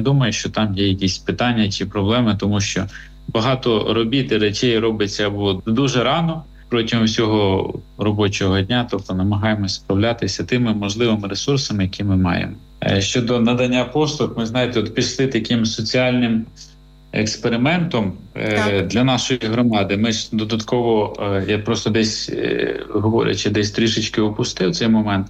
думаю, що там є якісь питання чи проблеми, тому що багато робіт і речей робиться або дуже рано протягом всього робочого дня, тобто намагаємося справлятися тими можливими ресурсами, які ми маємо. Щодо надання послуг, ми, знаєте, от пішли таким соціальним експериментом для нашої громади. Ми ж додатково, я просто десь, говорячи, десь трішечки опустив цей момент,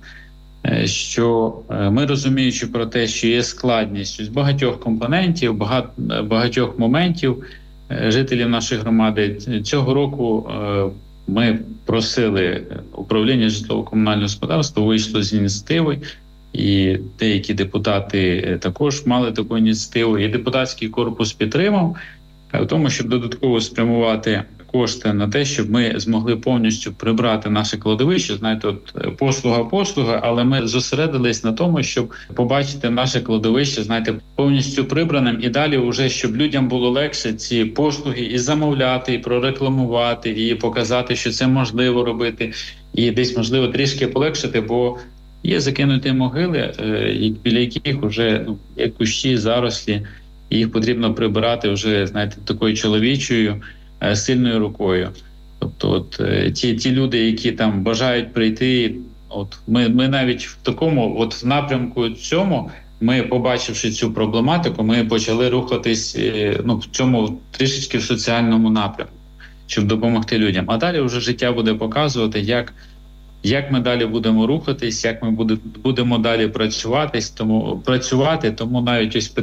що ми, розуміючи про те, що є складність з багатьох компонентів, багатьох моментів жителів нашої громади, цього року ми просили управління житлово-комунального господарства, вийшло з ініціативи, і деякі депутати також мали таку ініціативу, і депутатський корпус підтримав, в тому, щоб додатково спрямувати кошти на те, щоб ми змогли повністю прибрати наше кладовище. Знаєте, от послуга, але ми зосередились на тому, щоб побачити наше кладовище, знаєте, повністю прибраним, і далі вже, щоб людям було легше ці послуги і замовляти, і прорекламувати, і показати, що це можливо робити, і десь можливо трішки полегшити, бо є закинуті могили, біля яких вже є кущі, зарослі, і їх потрібно прибирати вже, знаєте, такою чоловічою, сильною рукою. Тобто от ті люди, які там бажають прийти, от ми навіть в такому от в напрямку цьому, ми, побачивши цю проблематику, ми почали рухатись в цьому трішечки в соціальному напрямку, щоб допомогти людям. А далі вже життя буде показувати, як ми далі будемо рухатись, як ми будемо далі працювати. Тому навіть ось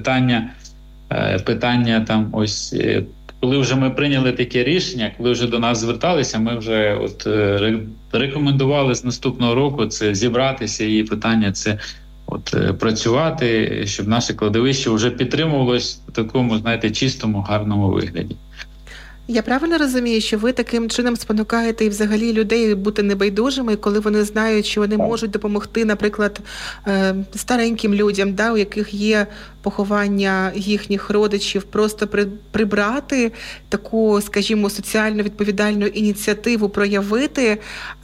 питання там ось, коли вже ми прийняли таке рішення, коли вже до нас зверталися, ми вже от рекомендували з наступного року це зібратися, і питання це от працювати, щоб наше кладовище вже підтримувалось в такому, знаєте, чистому, гарному вигляді. Я правильно розумію, що ви таким чином спонукаєте і взагалі людей бути небайдужими, коли вони знають, що вони можуть допомогти, наприклад, стареньким людям, у яких є поховання їхніх родичів, просто прибрати таку, скажімо, соціально відповідальну ініціативу, проявити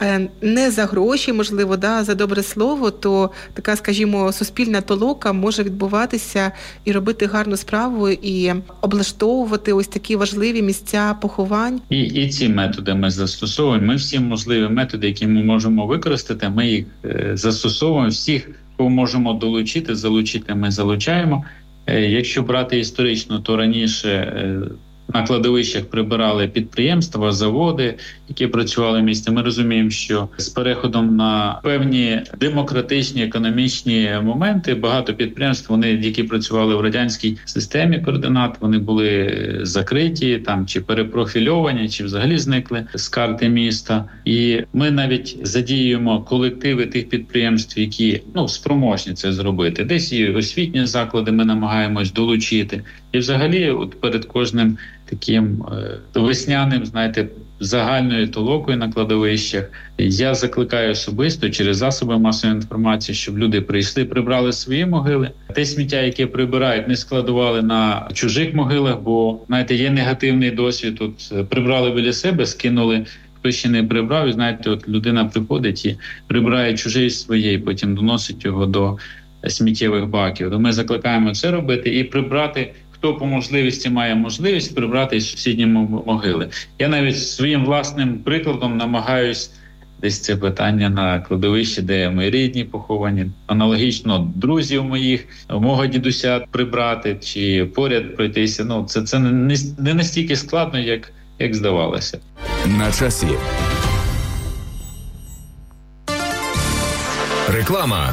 не за гроші, можливо, за добре слово, то така, скажімо, суспільна толока може відбуватися і робити гарну справу, і облаштовувати ось такі важливі місця поховань. І ці методи ми застосовуємо. Ми всі можливі методи, які ми можемо використати, ми їх застосовуємо. Всіх, кого можемо залучити, ми залучаємо. Якщо брати історично, то раніше на кладовищах прибирали підприємства, заводи, які працювали в місті. Ми розуміємо, що з переходом на певні демократичні, економічні моменти, багато підприємств, які працювали в радянській системі координат, вони були закриті, чи перепрофільовані, чи взагалі зникли з карти міста. І ми навіть задіюємо колективи тих підприємств, які спроможні це зробити. Десь і освітні заклади ми намагаємось долучити. І взагалі от перед кожним таким весняним, знаєте, загальною толокою на кладовищах я закликаю особисто через засоби масової інформації, щоб люди прийшли, прибрали свої могили. Те сміття, яке прибирають, не складували на чужих могилах, бо, знаєте, є негативний досвід. От прибрали біля себе, скинули, хто ще не прибрав, і, знаєте, от людина приходить і прибирає чуже із своєї, потім доносить його до сміттєвих баків. То ми закликаємо це робити і прибрати, хто по можливості має можливість прибрати із сусідні могили. Я навіть своїм власним прикладом намагаюсь десь це питання на кладовищі, де мої рідні поховані, аналогічно друзів мого дідуся прибрати чи поряд пройтися. Це не настільки складно, як здавалося. На часі. Реклама.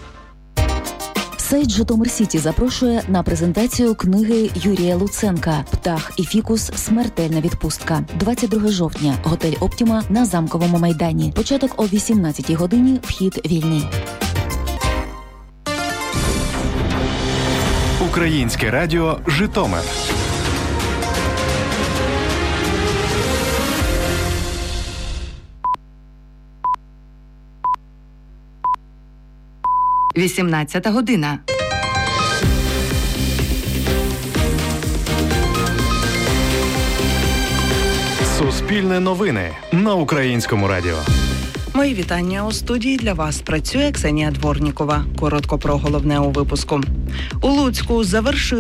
Сайт «Житомир-Сіті» запрошує на презентацію книги Юрія Луценка «Птах і фікус. Смертельна відпустка». 22 жовтня. Готель «Оптіма» на Замковому майдані. Початок о 18-й годині. Вхід вільний. Українське радіо «Житомир». – 18 година. Суспільне новини на Українському радіо. Мої вітання. У студії для вас працює Ксенія Дворнікова. Коротко про головне у випуску. У Луцьку завершили